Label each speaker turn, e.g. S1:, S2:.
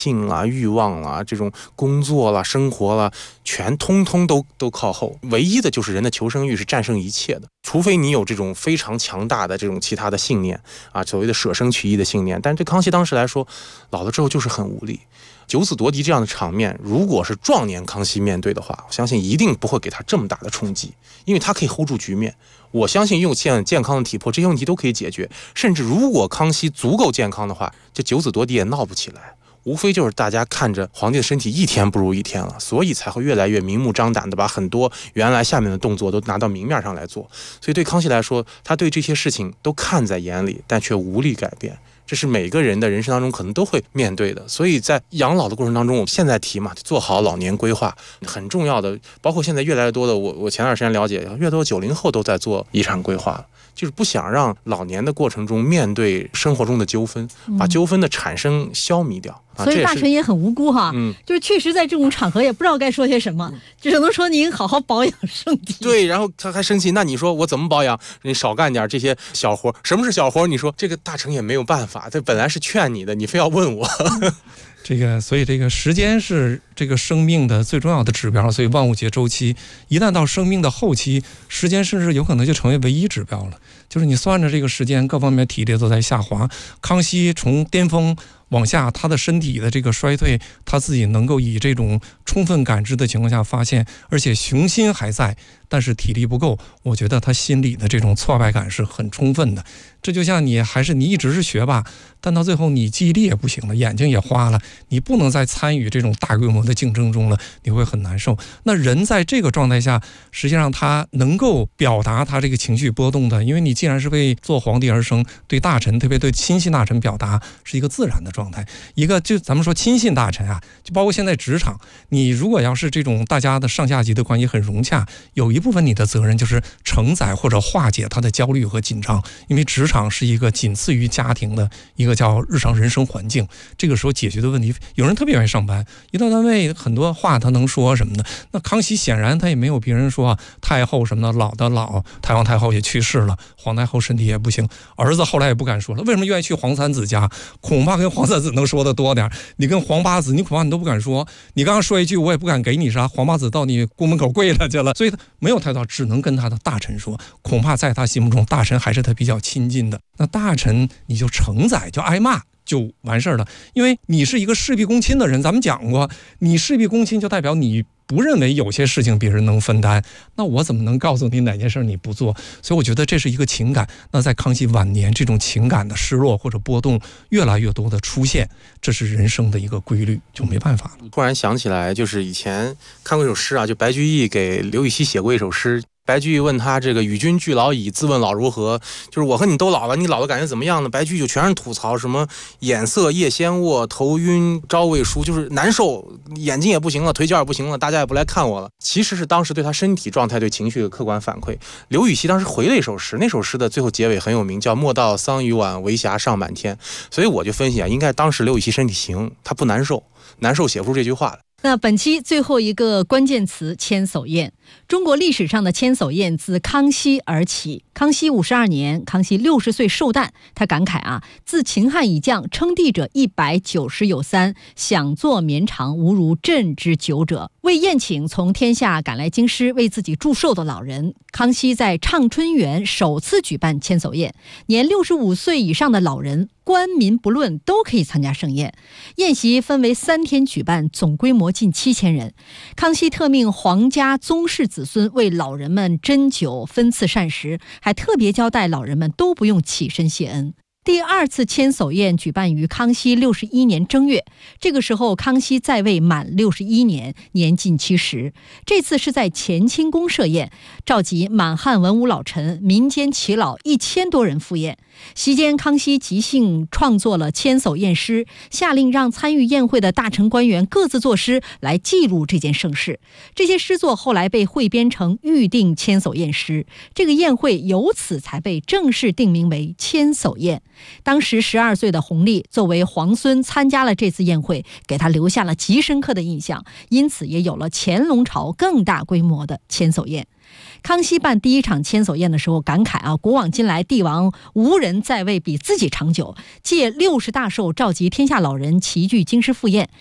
S1: 性啊、欲望啊、这种工作啦、生活啦，全通通都靠后。唯一的就是人的求生欲是战胜一切的，除非你有这种非常强大的这种其他的信念啊，所谓的舍生取义的信念。但是对康熙当时来说，老了之后就是很无力。九子夺嫡这样的场面，如果是壮年康熙面对的话，我相信一定不会给他这么大的冲击，因为他可以 hold 住局面。我相信用现健康的体魄，这些问题都可以解决。甚至如果康熙足够健康的话，这九子夺嫡也闹不起来。无非就是大家看着皇帝的身体一天不如一天了，所以才会越来越明目张胆的把很多原来下面的动作都拿到明面上来做。所以对康熙来说，他对这些事情都看在眼里，但却无力改变。这是每个人的人生当中可能都会面对的。所以在养老的过程当中，我们现在提嘛，做好老年规划很重要的。包括现在越来越多的，我前段时间了解，越多90后都在做遗产规划，就是不想让老年的过程中面对生活中的纠纷，把纠纷的产生消弭掉。
S2: 所以大臣也很无辜哈，就是确实在这种场合也不知道该说些什么，只能说您好好保养身体。
S1: 对，然后他还生气，那你说我怎么保养？你少干点这些小活。什么是小活？你说这个大臣也没有办法，这本来是劝你的，你非要问我。
S3: 所以这个时间是这个生命的最重要的指标，所以万物皆周期。一旦到生命的后期，时间甚至有可能就成为唯一指标了。就是你算着这个时间，各方面体力都在下滑。康熙从巅峰往下，他的身体的这个衰退，他自己能够以这种充分感知的情况下发现，而且雄心还在，但是体力不够，我觉得他心里的这种挫败感是很充分的。这就像你一直是学霸，但到最后你记忆力也不行了，眼睛也花了，你不能再参与这种大规模的竞争中了，你会很难受。那人在这个状态下，实际上他能够表达他这个情绪波动的，因为你既然是为做皇帝而生，对大臣，特别对亲信大臣表达是一个自然的状态。一个就咱们说亲信大臣啊，就包括现在职场，你如果要是这种大家的上下级的关系很融洽，有一部分你的责任就是承载或者化解他的焦虑和紧张，因为职场是一个仅次于家庭的一个叫日常人生环境。这个时候解决的问题，有人特别愿意上班，一到单位很多话他能说什么的。那康熙显然他也没有别人说太后什么的老，太皇太后也去世了，皇太后身体也不行，儿子后来也不敢说了。为什么愿意去皇三子家？恐怕跟皇三子能说的多点，你跟皇八子你恐怕你都不敢说。你刚刚说一句我也不敢给你啥，皇八子到你宫门口跪了去了，所以他没有太多，只能跟他的大臣说。恐怕在他心目中，大臣还是他比较亲近的。那大臣你就承载，就挨骂就完事儿了。因为你是一个事必躬亲的人，咱们讲过，你事必躬亲就代表你不认为有些事情别人能分担，那我怎么能告诉你哪件事你不做？所以我觉得这是一个情感。那在康熙晚年，这种情感的失落或者波动越来越多的出现，这是人生的一个规律，就没办法了。
S1: 突然想起来，就是以前看过一首诗啊，就白居易给刘禹锡写过一首诗。白居易问他这个与君俱老矣，自问老如何？就是我和你都老了，你老的感觉怎么样呢？白居易就全是吐槽，什么眼涩夜先卧，头晕朝未梳，就是难受，眼睛也不行了，腿脚也不行了，大家也不来看我了。其实是当时对他身体状态、对情绪的客观反馈。刘禹锡当时回了一首诗，那首诗的最后结尾很有名，叫莫道桑榆晚，为霞尚满天。所以我就分析啊，应该当时刘禹锡身体行，他不难受，难受写不出这句话来。
S2: 那本期最后一个关键词，千叟宴。中国历史上的千叟宴自康熙而起。康熙52年，康熙60岁寿诞，他感慨啊，自秦汉以降，称帝者190有3，享作绵长，无如朕之久者。为宴请从天下赶来京师为自己祝寿的老人，康熙在畅春园首次举办千叟宴，年65岁以上的老人，官民不论都可以参加盛宴。宴席分为3天举办，总规模近7000人。康熙特命皇家宗室子孙为老人们斟酒分赐膳食，还特别交代老人们都不用起身谢恩。第2次千叟宴举办于康熙61年正月，这个时候康熙在位满61年，年近70。这次是在乾清宫设宴，召集满汉文武老臣、民间耆老1000多人赴宴。席间，康熙即兴创作了千叟宴诗，下令让参与宴会的大臣官员各自作诗来记录这件盛事。这些诗作后来被汇编成《预定千叟宴诗》，这个宴会由此才被正式定名为千叟宴。 当时12岁的弘历作为皇孙参加了这次宴会，给他留下了极深刻的印象，因此也有了乾隆朝更大规模的千叟宴。康熙办第一场千叟宴的时候感慨啊，古往今来帝王无人在位比自己长久，借60大寿召集天下老人齐聚京师赴宴，